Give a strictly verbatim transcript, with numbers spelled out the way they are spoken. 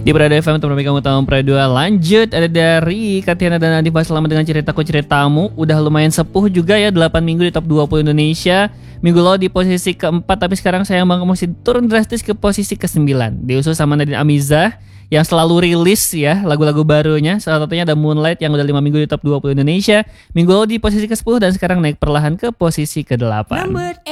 Di Prado F M, teman kamu tahun Prado dua lanjut. Ada dari Katiana dan Nadif, selamat dengan ceritaku ceritamu. Udah lumayan sepuh juga ya, delapan minggu di top dua puluh Indonesia. Minggu lalu di posisi keempat, tapi sekarang sayang banget masih turun drastis ke posisi kesembilan. Diusul sama Nadine Amizah yang selalu rilis ya lagu-lagu barunya. Salah satunya ada Moonlight yang udah lima minggu di top dua puluh Indonesia. Minggu lalu di posisi ke sepuluh dan sekarang naik perlahan ke posisi ke delapan.